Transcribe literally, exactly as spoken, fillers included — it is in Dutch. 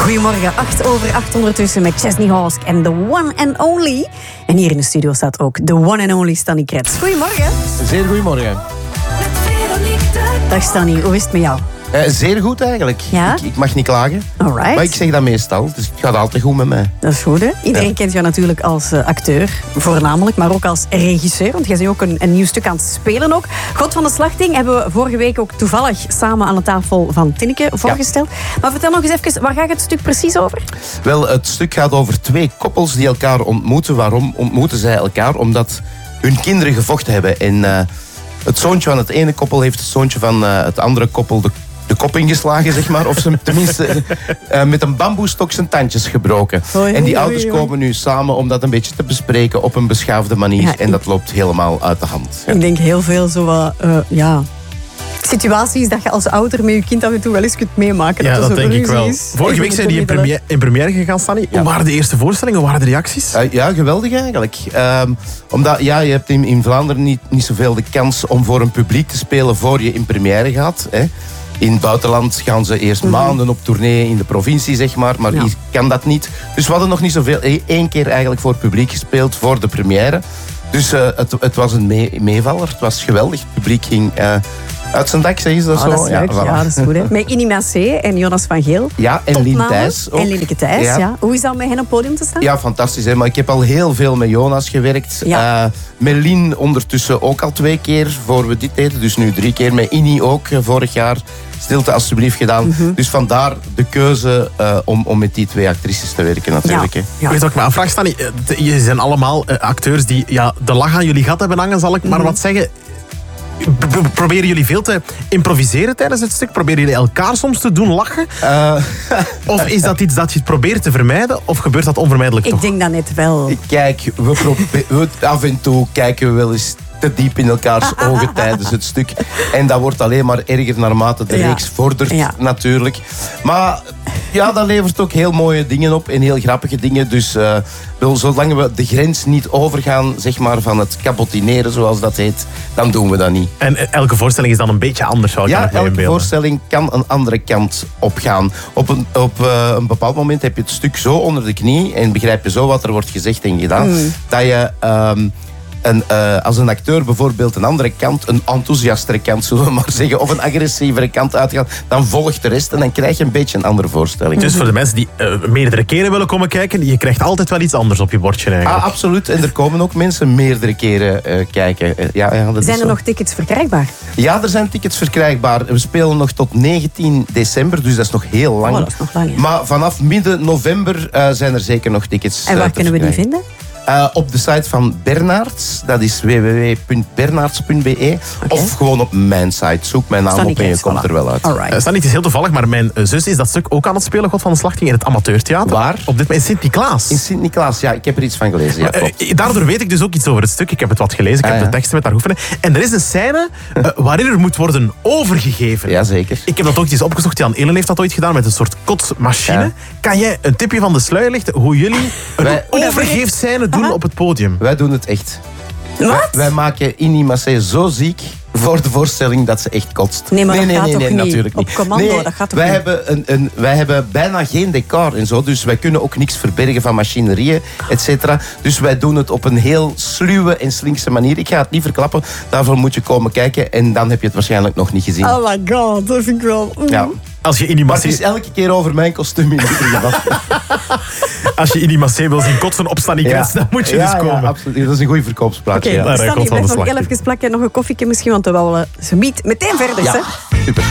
Goedemorgen, acht over acht ondertussen met Chesney Hausk en The One and Only. En hier in de studio staat ook The One and Only Stanny Kretz. Goedemorgen. Zeer goedemorgen. Dag Stanny, hoe is het met jou? Uh, zeer goed eigenlijk. Ja? Ik, ik mag niet klagen. Alright. Maar ik zeg dat meestal, dus het gaat altijd goed met mij. Dat is goed, hè? Iedereen Ja. kent jou natuurlijk als uh, acteur, voornamelijk, maar ook als regisseur. Want jij bent ook een, een nieuw stuk aan het spelen ook. God van de Slachting hebben we vorige week ook toevallig samen aan de tafel van Tinneke voorgesteld. Ja. Maar vertel nog eens even, waar gaat het stuk precies over? Wel, het stuk gaat over twee koppels die elkaar ontmoeten. Waarom ontmoeten zij elkaar? Omdat hun kinderen gevochten hebben. En uh, het zoontje van het ene koppel heeft het zoontje van uh, het andere koppel de de kop ingeslagen, zeg maar. Of ze tenminste uh, met een bamboestok zijn tandjes gebroken. Oei, en die oei, ouders oei. komen nu samen om dat een beetje te bespreken op een beschaafde manier. Ja, en dat loopt helemaal uit de hand. Ja. Ik denk heel veel zo wat, uh, ja... situaties dat je als ouder met je kind af en toe wel eens kunt meemaken. Ja, er dat zo denk ik ruzie wel. is. Vorige week zijn die in première, in première gegaan, Stanny. Hoe waren de eerste voorstellingen? Hoe waren de reacties? Uh, ja, geweldig eigenlijk. Um, omdat ja, je hebt in, in Vlaanderen niet, niet zoveel de kans om voor een publiek te spelen voor je in première gaat. Hè. In het buitenland gaan ze eerst mm-hmm. maanden op tournee in de provincie, zeg maar. Maar Ja. hier kan dat niet. Dus we hadden nog niet zoveel. Eén keer eigenlijk voor het publiek gespeeld, voor de première. Dus uh, het, het was een mee, meevaller. Het was geweldig. Het publiek ging uh, uit zijn dak, zeggen ze dat Oh, zo. dat is leuk. Ja, voilà. ja, dat is goed. Hè. Met Inni Massé en Jonas van Geel. Ja, en Lien Topnamen. Thijs ook. En Lineke Thijs, ja. Ja. Hoe is dat om met hen op het podium te staan? Ja, fantastisch. Hè? Maar ik heb al heel veel met Jonas gewerkt. Ja. Uh, met Lien ondertussen ook al twee keer voor we dit deden. Dus nu drie keer. Met Inni ook uh, vorig jaar. Stilte alstublieft gedaan. Mm-hmm. Dus vandaar de keuze uh, om, om met die twee actrices te werken natuurlijk. Ja. Hè. Ja. Weet je wat ik me afvraag, Stanny? Eh, Je zijn allemaal uh, acteurs die ja, de lach aan jullie gat hebben hangen, zal ik maar wat zeggen. P- p- Proberen jullie veel te improviseren tijdens het stuk? Proberen jullie elkaar soms te doen lachen? Uh, Of is dat iets dat je probeert te vermijden? Of gebeurt dat onvermijdelijk Ik toch? denk dat net wel. kijk, we probe- we, af en toe kijken we wel eens te diep in elkaars ogen tijdens het stuk. En dat wordt alleen maar erger naarmate de Ja. reeks vordert, Ja. natuurlijk. Maar ja, dat levert ook heel mooie dingen op en heel grappige dingen. Dus uh, wel, zolang we de grens niet overgaan, zeg maar, van het cabotineren, zoals dat heet, dan doen we dat niet. En eh, elke voorstelling is dan een beetje anders, zou ik Ja, me elke inbeelden. voorstelling kan een andere kant opgaan. Op een, op uh, een bepaald moment heb je het stuk zo onder de knie en begrijp je zo wat er wordt gezegd en gedaan, Mm. dat je... Um, een, uh, als een acteur bijvoorbeeld een andere kant, een enthousiastere kant, zullen we maar zeggen, of een agressievere kant uitgaat, dan volgt de rest en dan krijg je een beetje een andere voorstelling. Dus voor de mensen die uh, meerdere keren willen komen kijken, je krijgt altijd wel iets anders op je bordje eigenlijk. Ah, absoluut. En er komen ook mensen meerdere keren uh, kijken. Uh, ja, ja, dat is Zijn er zo. nog tickets verkrijgbaar? Ja, er zijn tickets verkrijgbaar. We spelen nog tot negentien december, dus dat is nog heel lang. Oh, dat is nog lang, ja. Maar vanaf midden november uh, zijn er zeker nog tickets. En waar uh, te kunnen we die verkrijgen. vinden? Uh, op de site van Bernards, dat is w w w punt bernards punt b e. Okay. Of gewoon op mijn site. Zoek mijn naam Stanny op en je Kretz, komt voilà. er wel uit. Alright. Uh, Stanny, het is heel toevallig, maar mijn uh, zus is dat stuk ook aan het spelen, God van de Slachting, in het amateurtheater. Waar? Op dit moment in Sint-Niklaas. In Sint-Niklaas, ja, ik heb er iets van gelezen. Ja, Uh, klopt. uh, daardoor weet ik dus ook iets over het stuk. Ik heb het wat gelezen, ik Ah, heb ja. de teksten met haar oefenen. En er is een scène uh, waarin er moet worden overgegeven. Jazeker. Ik heb dat ooit eens opgezocht. Jan Elen heeft dat ooit gedaan met een soort kotsmachine. Ja. Kan jij een tipje van de sluier lichten hoe jullie een Wij- overgeefscène doen op het podium? Wij doen het echt. Wat? Wij, wij maken Inni Massé zo ziek voor de voorstelling dat ze echt kotst. Nee, maar dat nee, gaat nee, toch nee, niet? natuurlijk niet. Op commando, Nee, dat gaat toch wij niet? Hebben een, een, wij hebben bijna geen decor en zo, dus wij kunnen ook niks verbergen van machinerieën, et cetera. Dus wij doen het op een heel sluwe en slinkse manier. Ik ga het niet verklappen, daarvoor moet je komen kijken en dan heb je het waarschijnlijk nog niet gezien. Oh my god, dat vind ik wel... Ja. Als je in die Maar het Massé, is elke keer over mijn kostuum in ieder geval. als je in die Massé wil zien kotsen op Stanny Kretz, dan moet je ja, dus komen. Ja, absoluut. Dat is een goede verkoopsplaats. Oké, ja. Daar Stanny, komt van blijf de nog heel Slachting. even plakken. Nog een koffieke misschien, want we willen ze meet meteen verder. Ja, Hè? super.